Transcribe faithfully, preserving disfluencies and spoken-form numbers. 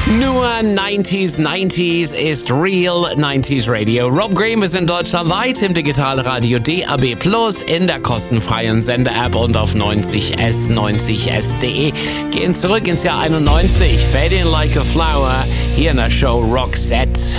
Nur neunziger, neunziger ist Real neunziger Radio. Rob Green ist in Deutschland weit im Digitalradio D A B Plus, in der kostenfreien Sender-App und auf neunzig S, neunzig S Punkt de. Gehen zurück ins Jahr einundneunzig. Fading Like a Flower, hier in der Show Roxette.